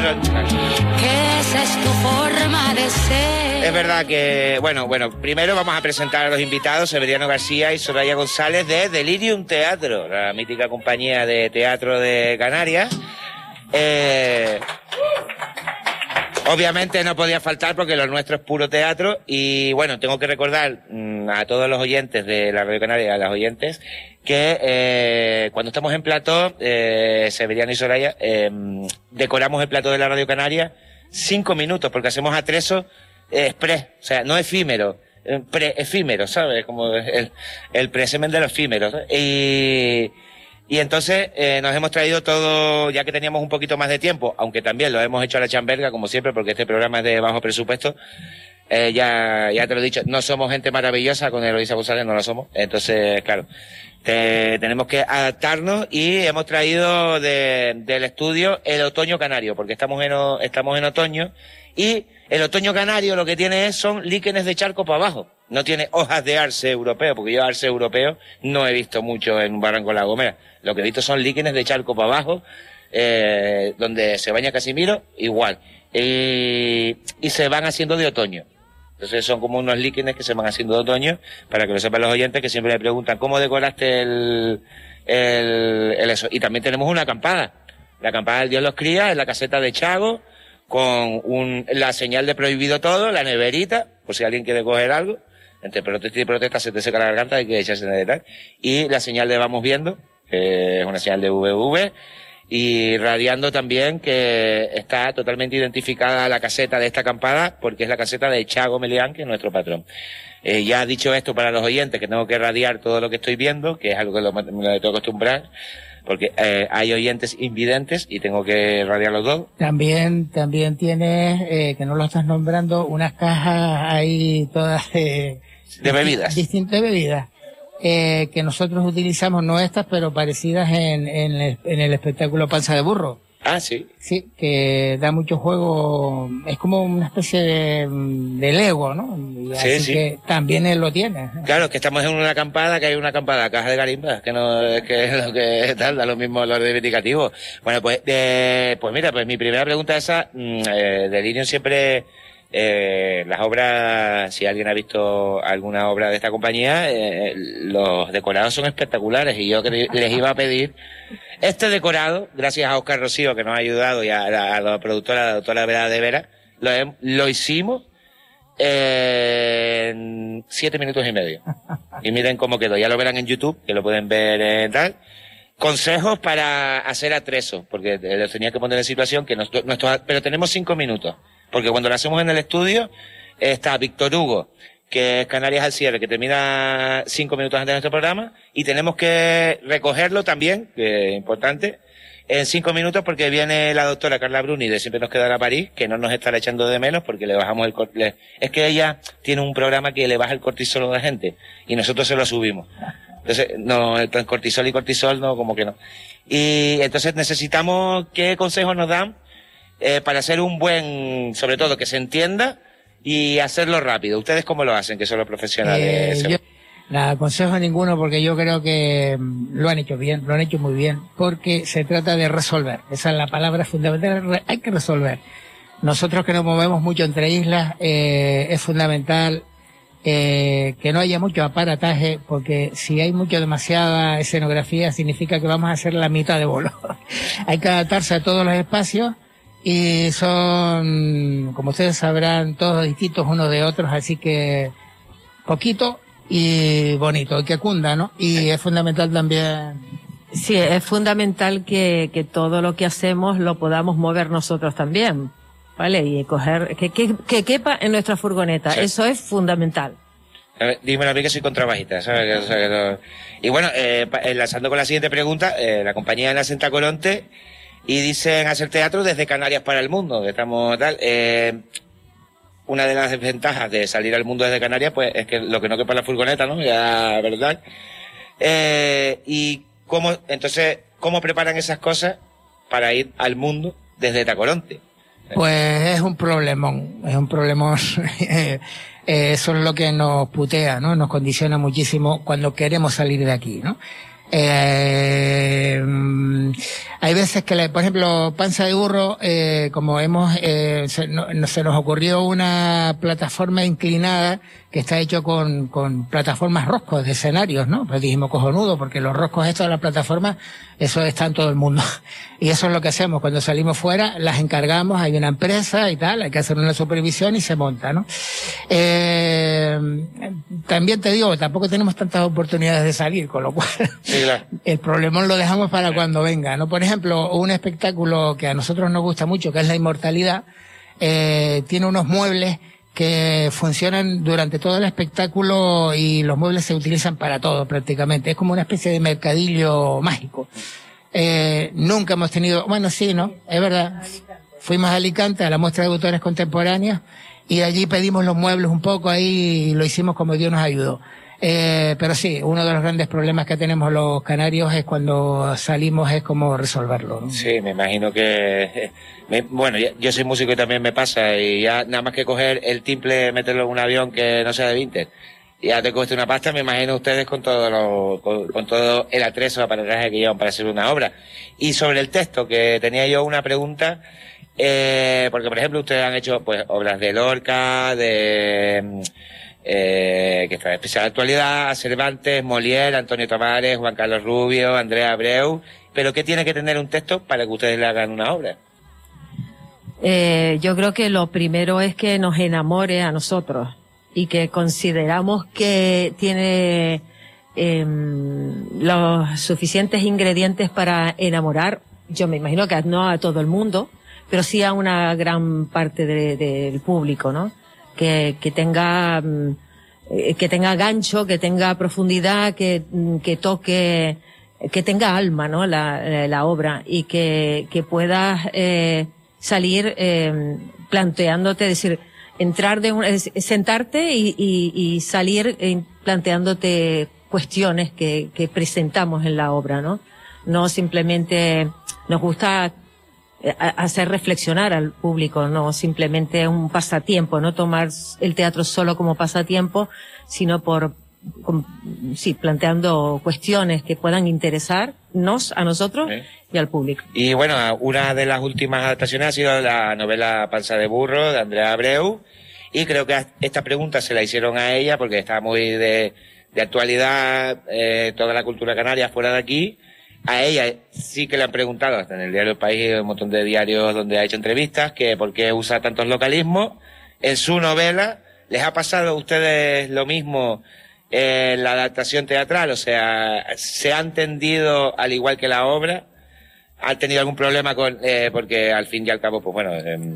teatro. Que esa es tu forma de ser. Es verdad que, bueno, primero vamos a presentar a los invitados, Severiano García y Soraya González de Delirium Teatro, la mítica compañía de teatro de Canarias. Obviamente no podía faltar porque lo nuestro es puro teatro y bueno, tengo que recordar a todos los oyentes de la Radio Canaria, a los oyentes, que cuando estamos en plató, Severiano y Soraya, decoramos el plató de la Radio Canaria 5 minutos porque hacemos atrezo express, o sea, no efímero, efímero, ¿sabes? Como el presemen de los efímeros. Y entonces nos hemos traído todo, ya que teníamos un poquito más de tiempo, aunque también lo hemos hecho a la chamberga, como siempre, porque este programa es de bajo presupuesto. Ya te lo he dicho, no somos gente maravillosa, con Eloisa González no lo somos. Entonces, claro, tenemos que adaptarnos y hemos traído del estudio el otoño canario, porque estamos en otoño y el otoño canario lo que tiene son líquenes de charco para abajo. No tiene hojas de arce europeo, porque yo arce europeo no he visto mucho en Barranco de la Gomera. Lo que he visto son líquenes de charco para abajo, donde se baña Casimiro, igual. Y se van haciendo de otoño. Entonces son como unos líquenes que se van haciendo de otoño, para que lo sepan los oyentes que siempre me preguntan, ¿cómo decoraste el eso? Y también tenemos una acampada. La acampada del Dios los cría en la caseta de Chago, con la señal de prohibido todo, la neverita, por si alguien quiere coger algo. Entre protesta y protesta se te seca la garganta, hay que echarse en el tal. Y la señal de vamos viendo, que es una señal de VV, y radiando también que está totalmente identificada la caseta de esta acampada, porque es la caseta de Chago Melián, que es nuestro patrón. Ya dicho esto para los oyentes, que tengo que radiar todo lo que estoy viendo, que es algo que me tengo que acostumbrar, porque hay oyentes invidentes y tengo que radiarlos todos. También tienes, que no lo estás nombrando, unas cajas ahí todas de bebidas. Distintas bebidas. Que nosotros utilizamos, no estas, pero parecidas en el espectáculo Panza de Burro. Ah, sí. Sí, que da mucho juego, es como una especie de Lego, ¿no? Y sí, así sí. que también él lo tiene. Claro, que estamos en una acampada, que hay una acampada, caja de garimbas, que no es que es lo que tal, da lo mismo los reivindicativos. Bueno, pues mira, pues mi primera pregunta es esa, Delirium siempre, las obras, si alguien ha visto alguna obra de esta compañía, los decorados son espectaculares y yo les iba a pedir este decorado, gracias a Óscar Rocío que nos ha ayudado y a la productora, la doctora Vera de Vera, lo hicimos en 7 minutos y medio. Y miren cómo quedó, ya lo verán en YouTube, que lo pueden ver tal. Consejos para hacer atrezo, porque les tenía que poner en situación que pero tenemos 5 minutos. Porque cuando lo hacemos en el estudio, está Víctor Hugo, que es Canarias al cierre, que termina 5 minutos antes de nuestro programa, y tenemos que recogerlo también, que es importante, en 5 minutos porque viene la doctora Carla Bruni de Siempre nos quedará París, que no nos estará echando de menos porque le bajamos el cortisol. Es que ella tiene un programa que le baja el cortisol a la gente, y nosotros se lo subimos. Entonces, no, el cortisol y cortisol no, como que no. Y entonces necesitamos, ¿qué consejos nos dan? Para hacer un buen, sobre todo que se entienda y hacerlo rápido. ¿Ustedes cómo lo hacen, que son los profesionales? Yo no aconsejo ninguno porque yo creo que lo han hecho bien, lo han hecho muy bien, porque se trata de resolver. Esa es la palabra fundamental, hay que resolver. Nosotros que nos movemos mucho entre islas, es fundamental que no haya mucho aparataje, porque si hay demasiada escenografía significa que vamos a hacer la mitad de bolo. Hay que adaptarse a todos los espacios. Y son, como ustedes sabrán, todos distintos unos de otros, así que poquito y bonito, que cunda, ¿no? Y es fundamental también. Sí, es fundamental que todo lo que hacemos lo podamos mover nosotros también, ¿vale? Y coger, que quepa en nuestra furgoneta, sí. Eso es fundamental. Dímelo a mí que soy contrabajista, ¿sabes? Y bueno, enlazando con la siguiente pregunta, la compañía de la Santa Colonte, y dicen hacer teatro desde Canarias para el mundo, que estamos tal. Una de las desventajas de salir al mundo desde Canarias, pues es que lo que no quepa en la furgoneta, ¿no? Ya, ¿verdad? Y ¿cómo preparan esas cosas para ir al mundo desde Tacoronte? Pues es un problemón. Eso es lo que nos putea, ¿no? Nos condiciona muchísimo cuando queremos salir de aquí, ¿no? Hay veces que, por ejemplo, Panza de Burro, como se nos ocurrió una plataforma inclinada que está hecho con plataformas roscos de escenarios, ¿no? Pues dijimos cojonudo, porque los roscos estos de la plataforma, eso está en todo el mundo. Y eso es lo que hacemos. Cuando salimos fuera, las encargamos, hay una empresa y tal, hay que hacer una supervisión y se monta, ¿no? También te digo, tampoco tenemos tantas oportunidades de salir, con lo cual Sí, claro. el problemón lo dejamos para cuando venga, ¿no? Por ejemplo, un espectáculo que a nosotros nos gusta mucho, que es La Inmortalidad, tiene unos muebles que funcionan durante todo el espectáculo y los muebles se utilizan para todo prácticamente. Es como una especie de mercadillo mágico. Nunca hemos tenido, bueno, sí, ¿no? Es verdad. Fuimos a Alicante a la muestra de autores contemporáneos y allí pedimos los muebles un poco ahí y lo hicimos como Dios nos ayudó. Pero sí, uno de los grandes problemas que tenemos los canarios es cuando salimos es cómo resolverlo, ¿no? Sí, me imagino que... bueno, yo soy músico y también me pasa, y ya nada más que coger el timple, meterlo en un avión que no sea de Vinted, y ya te cuesta una pasta, me imagino ustedes con todo con todo el atrezo, aparataje que llevan para hacer una obra. Y sobre el texto, que tenía yo una pregunta, porque por ejemplo ustedes han hecho pues obras de Lorca, que está de especial actualidad, Cervantes, Molière, Antonio Tamares, Juan Carlos Rubio, Andrea Abreu, pero ¿qué tiene que tener un texto para que ustedes le hagan una obra? Yo creo que lo primero es que nos enamore a nosotros y que consideramos que tiene los suficientes ingredientes para enamorar. Yo me imagino que no a todo el mundo, pero sí a una gran parte del público, ¿no? Que tenga gancho, que tenga profundidad, que toque, que tenga alma, ¿no? La obra, y que puedas salir planteándote, decir, sentarte y salir planteándote cuestiones que presentamos en la obra, ¿no? No simplemente nos gusta hacer reflexionar al público, no simplemente un pasatiempo, no tomar el teatro solo como pasatiempo, sino planteando cuestiones que puedan interesarnos a nosotros y al público. Y bueno, una de las últimas adaptaciones ha sido la novela Panza de Burro de Andrea Abreu, y creo que esta pregunta se la hicieron a ella porque está muy de actualidad toda la cultura canaria fuera de aquí. A ella sí que le han preguntado, hasta en el diario El País, un montón de diarios donde ha hecho entrevistas, que por qué usa tantos localismos en su novela. ¿Les ha pasado a ustedes lo mismo en la adaptación teatral? O sea, ¿se ha entendido al igual que la obra? ¿Han tenido algún problema porque al fin y al cabo, pues bueno,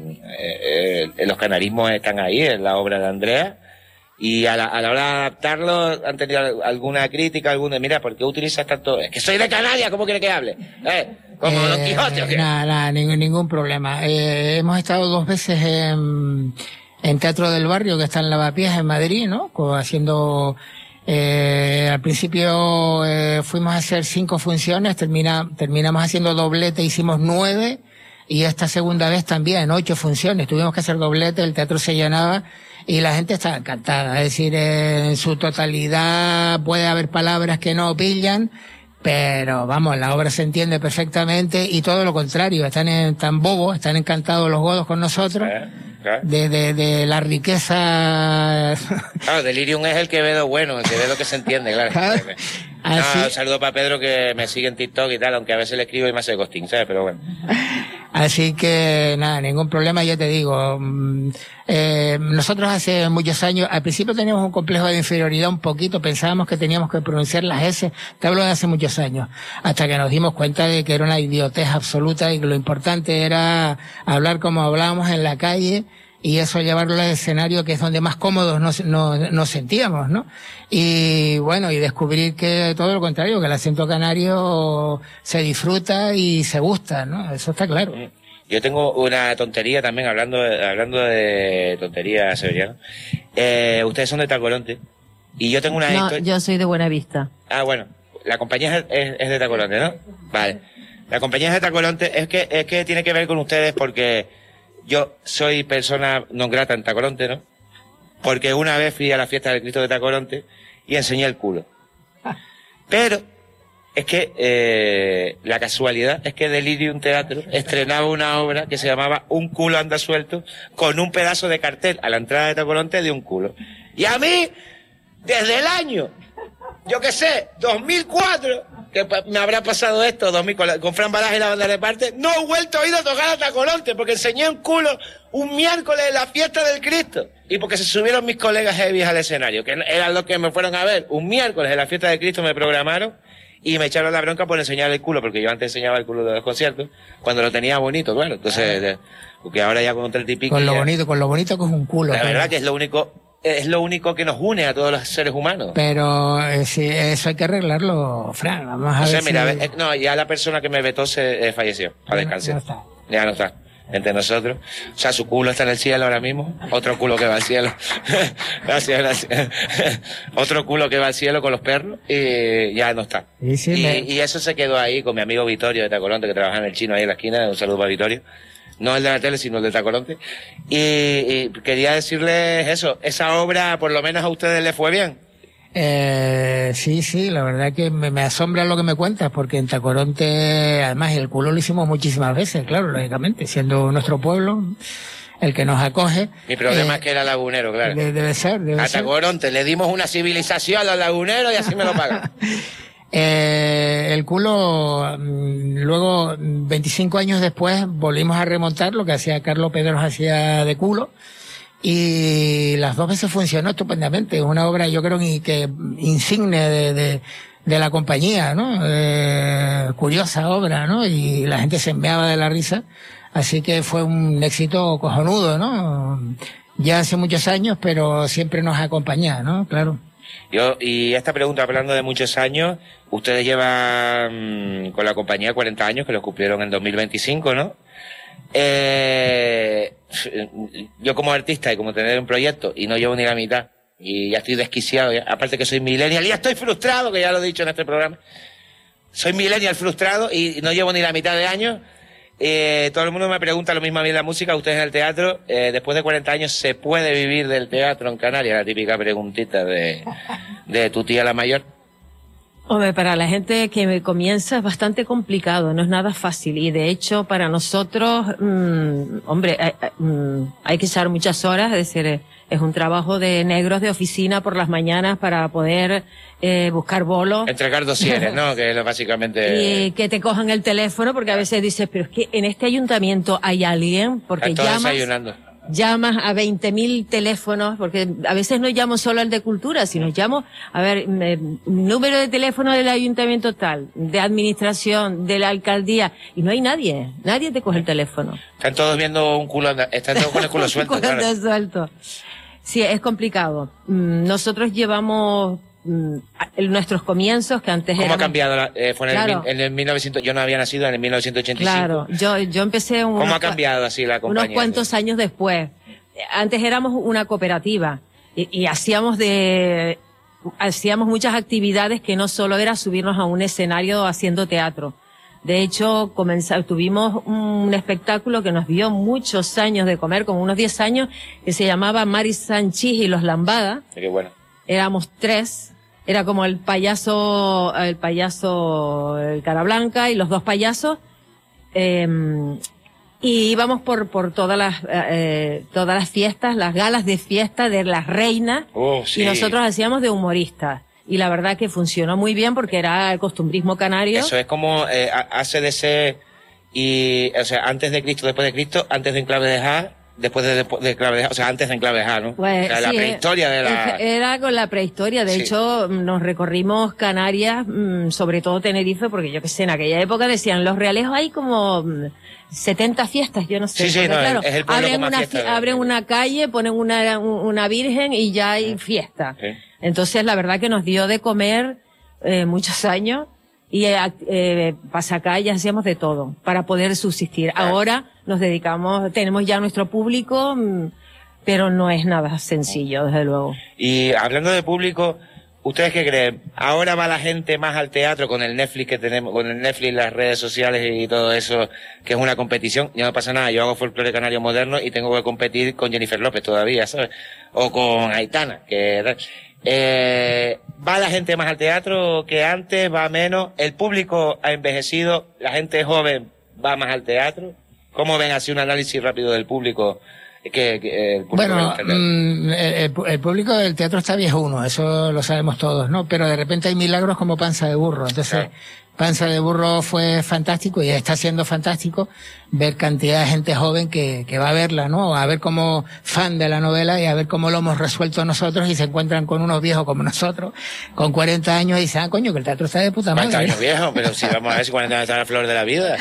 los canarismos están ahí en la obra de Andrea? Y a la hora de adaptarlo, ¿han tenido alguna crítica, mira, ¿por qué utilizas tanto? Es que soy de Canarias, ¿cómo quiere que hable? Como Don Quijote, ¿o qué? Nada, ningún problema. Hemos estado 2 veces en Teatro del Barrio, que está en Lavapiés, en Madrid, ¿no? Haciendo, al principio, fuimos a hacer 5 funciones, terminamos haciendo doblete, hicimos 9, y esta segunda vez también, 8 funciones, tuvimos que hacer doblete, el teatro se llenaba, y la gente está encantada. Es decir, en su totalidad puede haber palabras que no pillan, pero vamos, la obra se entiende perfectamente, y todo lo contrario, están bobos, están encantados los godos con nosotros, de la riqueza. Claro, Delirium es el que ve lo bueno, el que ve lo que se entiende, claro. Un saludo para Pedro, que me sigue en TikTok y tal, aunque a veces le escribo y me hace ghosting, ¿sabes? Pero bueno. Así que nada, ningún problema, ya te digo. Nosotros hace muchos años, al principio teníamos un complejo de inferioridad un poquito, pensábamos que teníamos que pronunciar las S, te hablo de hace muchos años, hasta que nos dimos cuenta de que era una idiotez absoluta y que lo importante era hablar como hablábamos en la calle, y eso llevarlo al escenario, que es donde más cómodos nos sentíamos, ¿no? Y bueno, y descubrir que todo lo contrario, que el acento canario se disfruta y se gusta, ¿no? Eso está claro. Yo tengo una tontería también, hablando de tontería, Severiano. Ustedes son de Tacoronte, y yo tengo una... No, yo soy de Buenavista. Ah, bueno, la compañía es de Tacoronte, ¿no? Vale. La compañía es de Tacoronte, es que tiene que ver con ustedes, porque yo soy persona non grata en Tacoronte, ¿no? Porque una vez fui a la fiesta del Cristo de Tacoronte y enseñé el culo. Pero es que la casualidad es que Delirium Teatro estrenaba una obra que se llamaba Un culo anda suelto, con un pedazo de cartel a la entrada de Tacoronte de un culo. Y a mí, desde el año, yo qué sé, 2004, que me habrá pasado esto, 2000, con Fran Baraja y la banda de parte, no he vuelto a ir a tocar a Tacoronte, porque enseñé un culo un miércoles en la fiesta del Cristo. Y porque se subieron mis colegas heavy al escenario, que eran los que me fueron a ver. Un miércoles en la fiesta del Cristo me programaron y me echaron la bronca por enseñar el culo, porque yo antes enseñaba el culo de los conciertos, cuando lo tenía bonito, claro. Entonces, porque ahora ya con 30 y pico. Con lo bonito que es un culo. La verdad que es lo único que nos une a todos los seres humanos. Pero sí, eso hay que arreglarlo, Fran. Vamos a ver. Mira, no, ya la persona que me vetó se falleció. A descansar. No está. Ya no está entre nosotros. O sea, su culo está en el cielo ahora mismo. Otro culo que va al cielo. Gracias. Otro culo que va al cielo con los perros y ya no está. Y eso se quedó ahí con mi amigo Vittorio de Tacoronte, que trabaja en el Chino ahí en la esquina. Un saludo para Vittorio. No el de la tele, sino el de Tacoronte. Y quería decirles eso. Esa obra, por lo menos a ustedes les fue bien. Sí, la verdad que me asombra lo que me cuentas, porque en Tacoronte, además, el culo lo hicimos muchísimas veces, claro, lógicamente, siendo nuestro pueblo el que nos acoge. Mi problema es que era lagunero, claro. Debe ser. A Tacoronte le dimos una civilización a los laguneros y así me lo pagan. El culo, luego, 25 años después, volvimos a remontar lo que hacía Carlos Pedros, hacía de culo. Y las dos veces funcionó estupendamente. Es una obra, yo creo que insigne de la compañía, ¿no? Curiosa obra, ¿no? Y la gente se meaba de la risa. Así que fue un éxito cojonudo, ¿no? Ya hace muchos años, pero siempre nos acompaña, ¿no? Claro. Y esta pregunta, hablando de muchos años, ustedes llevan con la compañía 40 años, que los cumplieron en 2025, ¿no? Yo como artista y como tener un proyecto y no llevo ni la mitad y ya estoy desquiciado, aparte que soy millennial y ya estoy frustrado, que ya lo he dicho en este programa, soy millennial frustrado y no llevo ni la mitad de años. Todo el mundo me pregunta lo mismo a mí en la música, ustedes en el teatro, después de 40 años ¿se puede vivir del teatro en Canarias? La típica preguntita de tu tía la mayor. Hombre, para la gente que comienza es bastante complicado, no es nada fácil. Y de hecho, para nosotros, hay que echar muchas horas, es decir, es un trabajo de negros de oficina por las mañanas para poder buscar bolos. Entregar dosieres, ¿no? Que es básicamente... Y que te cojan el teléfono, porque a veces dices, pero es que en este ayuntamiento hay alguien, porque llamas a 20.000 teléfonos, porque a veces no llamo solo al de cultura, sino llamo, número de teléfono del ayuntamiento tal, de administración, de la alcaldía, y no hay nadie te coge el teléfono. Están todos viendo un culo, están todos con el culo suelto. Suelto. Sí, es complicado. Nosotros llevamos nuestros comienzos, que antes ¿Cómo ha cambiado? Fue en el 1900, yo no había nacido en el 1985. Claro, yo empecé ¿Cómo ha cambiado así la compañía? Unos cuantos años después. Antes éramos una cooperativa y hacíamos muchas actividades que no solo era subirnos a un escenario haciendo teatro. De hecho, tuvimos un espectáculo que nos dio muchos años de comer, como unos 10 años, que se llamaba Mari Sanchís y los Lambada. Qué bueno. Éramos 3. Era como el payaso, el cara blanca y los 2 payasos. Y íbamos por todas las fiestas, las galas de fiesta de las reinas. Sí. Y nosotros hacíamos de humoristas. Y la verdad que funcionó muy bien porque era el costumbrismo canario. Eso es como ACDC y, o sea, antes de Cristo, después de Cristo, antes de Enclave de Ja, después de Enclave de Ja, o sea, antes de Enclave de Ja, ¿no? Pues, o sea, la prehistoria de la... Era con la prehistoria. De hecho, nos recorrimos Canarias, sobre todo Tenerife, porque yo que sé, en aquella época decían, los Realejos hay como 70 fiestas, yo no sé. Sí, no, claro, es el pueblo con más fiesta. Abren una calle, ponen una virgen y ya hay fiesta. Sí. Entonces, la verdad que nos dio de comer muchos años y pasacalles, hacíamos de todo para poder subsistir. Ahora nos dedicamos, tenemos ya nuestro público, pero no es nada sencillo, desde luego. Y hablando de público, ¿ustedes qué creen? ¿Ahora va la gente más al teatro con el Netflix que tenemos, con el Netflix, las redes sociales y todo eso, que es una competición? Ya no pasa nada, yo hago folclore canario moderno y tengo que competir con Jennifer López todavía, ¿sabes? O con Aitana, que... ¿Va la gente más al teatro que antes? ¿Va menos? ¿El público ha envejecido? ¿La gente joven va más al teatro? ¿Cómo ven así un análisis rápido del público? El público Bueno, el público del teatro está viejuno, eso lo sabemos todos, ¿no? Pero de repente hay milagros como Panza de Burro. Entonces, Claro. Panza de Burro fue fantástico y está siendo fantástico ver cantidad de gente joven que va a verla, ¿no? A ver cómo fan de la novela y a ver cómo lo hemos resuelto nosotros y se encuentran con unos viejos como nosotros, con 40 años y dicen, ah, coño, que el teatro está de puta madre. 40 años viejo, pero si vamos a ver si 40 años está la flor de la vida.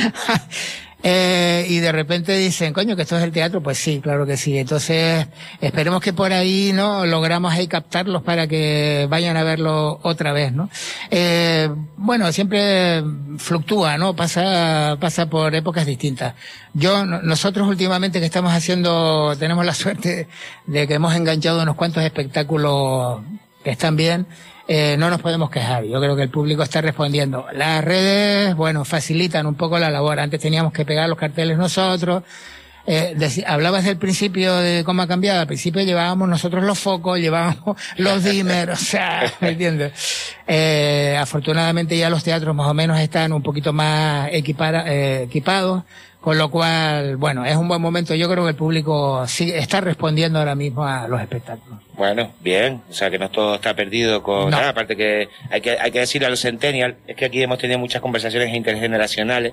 Y de repente dicen, coño, que esto es el teatro, pues sí, claro que sí. Entonces, esperemos que por ahí, ¿no? Logramos ahí captarlos para que vayan a verlo otra vez, ¿no? Bueno, siempre fluctúa, ¿no? Pasa por épocas distintas. Nosotros últimamente que estamos haciendo, tenemos la suerte de que hemos enganchado unos cuantos espectáculos que están bien. No nos podemos quejar. Yo creo que el público está respondiendo. Las redes, bueno, facilitan un poco la labor. Antes teníamos que pegar los carteles nosotros. Hablabas del principio de cómo ha cambiado. Al principio llevábamos nosotros los focos, llevábamos los dimmer, o sea, ¿me entiendes? Afortunadamente ya los teatros más o menos están un poquito más equipados. Con lo cual, bueno, es un buen momento. Yo creo que el público sí está respondiendo ahora mismo a los espectáculos. Bueno, bien, o sea que no todo está perdido con No. nada, aparte que hay que decirle a los centennials, es que aquí hemos tenido muchas conversaciones intergeneracionales.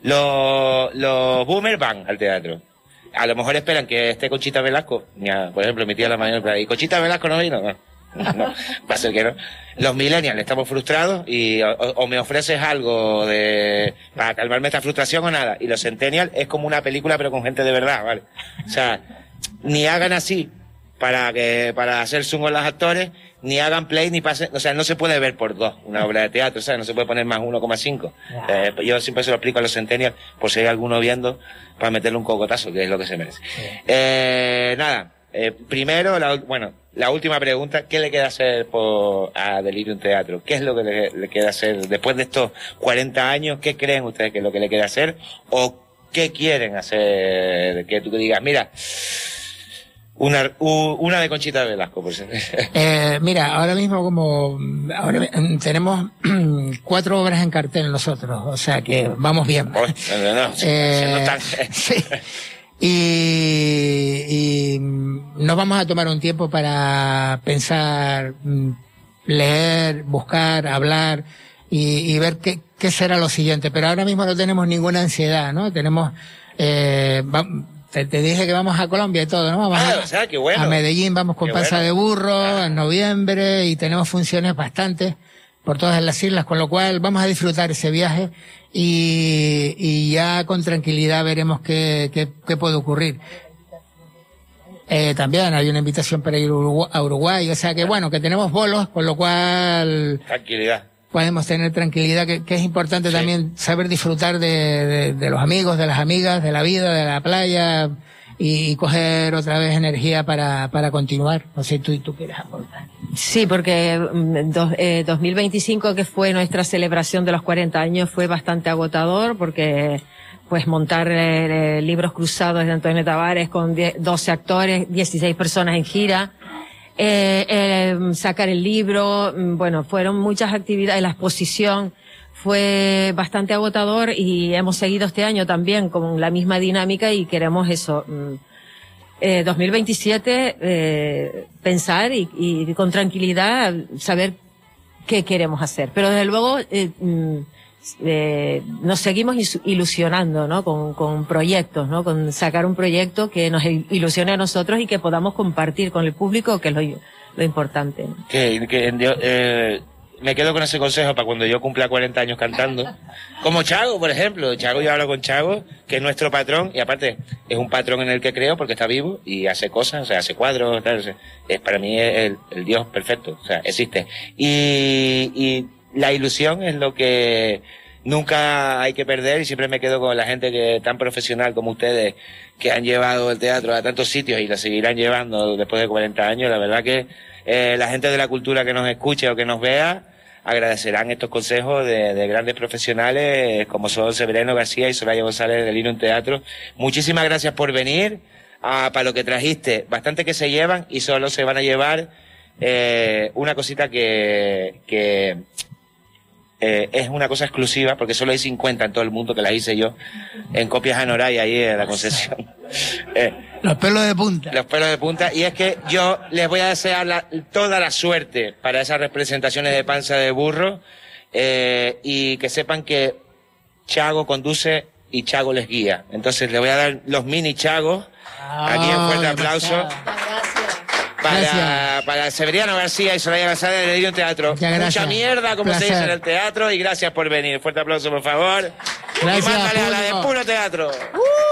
Los boomers van al teatro. A lo mejor esperan que esté Conchita Velasco, por ejemplo, mi tía la mayor, y Conchita Velasco no vino, no, va a ser que no. Los millennials estamos frustrados y o me ofreces algo para calmarme esta frustración o nada. Y los centennials es como una película pero con gente de verdad, ¿vale? O sea, ni hagan así para hacer zoom con los actores, ni hagan play, ni pasen, o sea, no se puede ver por dos una obra de teatro, o sea, no se puede poner más 1,5. Yo siempre se lo explico a los centennials, por si hay alguno viendo, para meterle un cocotazo, que es lo que se merece. Nada. Primero, la última pregunta, ¿qué le queda hacer a Delirium Teatro? ¿Qué es lo que le queda hacer después de estos 40 años? ¿Qué creen ustedes que es lo que le queda hacer? ¿O qué quieren hacer? Que tú digas, mira, una de Conchita Velasco, por ejemplo. Mira, ahora mismo tenemos 4 obras en cartel nosotros, o sea que vamos bien. Sí. Y nos vamos a tomar un tiempo para pensar, leer, buscar, hablar y ver qué será lo siguiente. Pero ahora mismo no tenemos ninguna ansiedad, ¿no? Tenemos, te dije que vamos a Colombia y todo, ¿no? O sea, qué bueno. A Medellín vamos con Qué Panza bueno. de Burro en noviembre y tenemos funciones bastantes por todas las islas, con lo cual vamos a disfrutar ese viaje y ya con tranquilidad veremos qué puede ocurrir. También hay una invitación para ir a Uruguay, o sea que bueno, que tenemos bolos, con lo cual Tranquilidad. podemos tener tranquilidad, que es importante también saber disfrutar de los amigos, de las amigas, de la vida, de la playa y coger otra vez energía para continuar. No sé, tú quieres aportar. Sí, porque 2025, que fue nuestra celebración de los 40 años, fue bastante agotador porque pues montar libros cruzados de Antonio Tavares con 12 actores, 16 personas en gira, sacar el libro, bueno, fueron muchas actividades, la exposición fue bastante agotador y hemos seguido este año también con la misma dinámica y queremos eso. 2027 pensar y con tranquilidad saber qué queremos hacer. Pero desde luego nos seguimos ilusionando, ¿no? Con proyectos, ¿no? Con sacar un proyecto que nos ilusione a nosotros y que podamos compartir con el público, que es lo importante, ¿no? Me quedo con ese consejo para cuando yo cumpla 40 años cantando. Como Chago, por ejemplo. Chago, yo hablo con Chago, que es nuestro patrón, y aparte es un patrón en el que creo porque está vivo y hace cosas, o sea, hace cuadros, tal, o sea, para mí es el Dios perfecto, o sea, existe. Y la ilusión es lo que nunca hay que perder, y siempre me quedo con la gente que tan profesional como ustedes, que han llevado el teatro a tantos sitios y la seguirán llevando después de 40 años. La verdad que la gente de la cultura que nos escuche o que nos vea agradecerán estos consejos de grandes profesionales como son Severino García y Soraya González de Delirium Teatro. Muchísimas gracias por venir. Para lo que trajiste, bastante que se llevan y solo se van a llevar una cosita que es una cosa exclusiva, porque solo hay 50 en todo el mundo, que las hice yo, en copias Anoray, ahí en la concesión. Los pelos de punta. Los pelos de punta, y es que yo les voy a desear toda la suerte para esas representaciones de panza de burro, y que sepan que Chago conduce y Chago les guía. Entonces les voy a dar los mini Chagos, aquí en fuerte aplauso. Para Severiano García y Soraya González de Delirium Teatro. Mucha mierda, como se dice en el teatro, y gracias por venir. Fuerte aplauso, por favor. Gracias, y mándale a la de Puro Teatro.